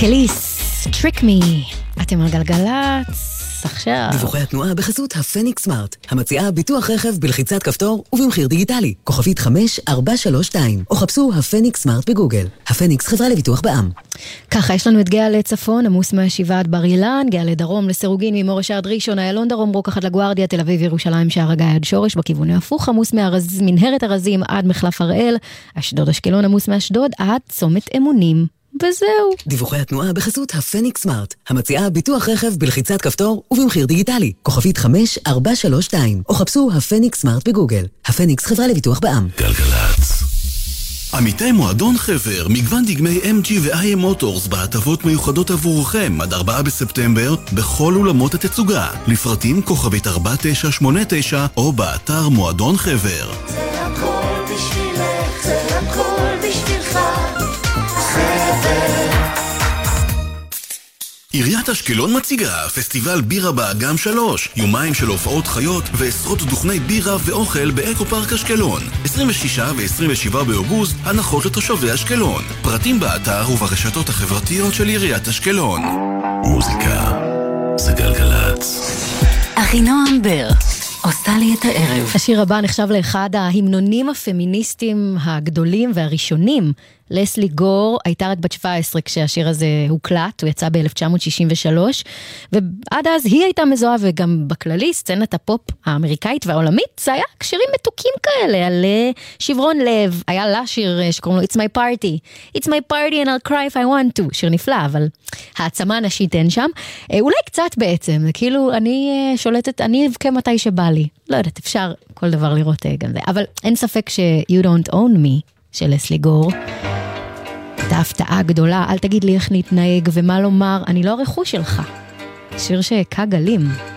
קליס, Trick Me. אתם על גלגלצ עכשיו. דיווחי התנועה בחסות הפניקס סמארט, המציעה ביטוח רכב בלחיצת כפתור ובמחיר דיגיטלי. כוכבית 5432, או חפשו הפניקס סמארט בגוגל. הפניקס חברה לביטוח בע"מ. ככה, יש לנו את גאה לצפון, עמוס מהשבעה עד בר אילן, גאה לדרום, לסירוגין, ממורש עד ראשון, איילון דרום, רוקחת לגוארדיה, תל אביב, ירושלים, שער הגיא עד שורש, בכיוון ההפוך, עמוס מנהרת הרזים עד מחלף הראל, אשדוד אשקלון, עמוס מאשדוד עד צומת אמונים. וזהו. דיווחי התנועה בחסות הפניקס סמארט, המציעה ביטוח רכב בלחיצת כפתור ובמחיר דיגיטלי. כוכבית 5432, או חפשו הפניקס סמארט בגוגל. הפניקס חברה לביטוח בע"מ. גלגלצ. עמיתי מועדון חבר, מגוון דגמי MG ו-IM מוטורס בהטבות מיוחדות עבורכם עד 4 בספטמבר בכל אולמות התצוגה. לפרטים כוכבית 4989 או באתר מועדון חבר. זה הכל בשבילך, זה הכל בשבילך. עיריית אשקלון מציגה פסטיבל בירה באגם 3, יומיים של הופעות חיות ועשרות דוכני בירה ואוכל באקו פארק אשקלון. 26 ו-27 באוגוסט, הנחות לתושבי אשקלון. פרטים באתר וברשתות החברתיות של עיריית אשקלון. מוזיקה זה גלגלצ. אחינועם בר עושה לי את הערב. השיר הבא נחשב לאחד ההמנונים הפמיניסטיים הגדולים והראשונים. לסלי גור הייתה רק בת 17 כשהשיר הזה הוקלט, הוא יצא ב-1963, ועד אז היא הייתה מזוהה, וגם בכללי, סצנת הפופ האמריקאית והעולמית, זה היה שירים מתוקים כאלה, על שברון לב, היה לה שיר שקוראים לו It's My Party, It's My Party and I'll cry if I want to, שיר נפלא, אבל העצמה הנשית אין שם, אולי קצת בעצם, זה כאילו אני שולטת, אני אבכה מתי שבא לי, לא יודעת, אפשר כל דבר לראות גם זה, אבל אין ספק ש-You Don't Own Me, של לסלי גור, הייתה הפתעה גדולה, אל תגיד לי איך נתנהג ומה לומר, אני לא הרכוש שלך. שיר שהקה גלים.